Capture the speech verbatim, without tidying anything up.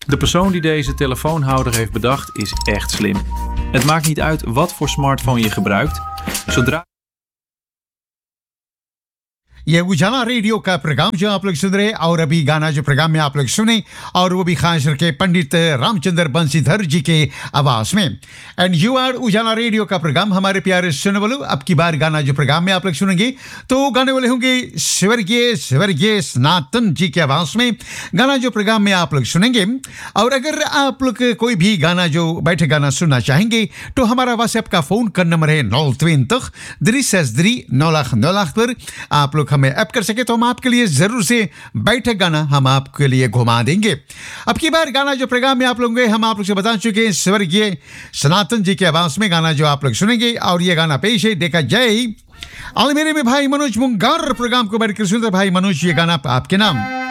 De persoon die deze telefoonhouder heeft bedacht is echt slim. Het maakt niet uit wat voor smartphone je gebruikt. Zodra ये उजाला radio का programme जो आप लोग सुन रहे हैं और अभी गाना जो प्रोग्राम में आप लोग सुने और वो भी खास करके पंडित रामचंद्र बंसीधर जी के आवाज में। एंड यू आर उजाला रेडियो का प्रोग्राम। हमारे प्यारे सुनने वालों, अब की बार गाना जो प्रोग्राम में आप लोग सुनेंगे तो गाने वाले होंगे स्वर्गीय स्वर्गीय सनातन जी की आवाज में। गाना जो प्रोग्राम में आप लोग सुनेंगे, और अगर आप लोग कोई भी गाना जो बैठे गाना सुनना चाहेंगे तो हमारा व्हाट्सएप का फोन का नंबर है नौ twintig drie zes drie nul acht nul acht पर आप लोग हमें ऐप कर सके तो हम आपके लिए जरूर से बैठक गाना हम आपके लिए घुमा देंगे। अब की बार गाना जो प्रोग्राम में आप लोग हम आप लोग से बता चुके हैं स्वर्गीय सनातन जी की आवाज में गाना जो आप लोग सुनेंगे, और ये गाना पेश है देखा जय और मेरे में भाई मनोज मुंगार। प्रोग्राम को बैठकर सुनते भाई मनोज, ये गाना आपके नाम।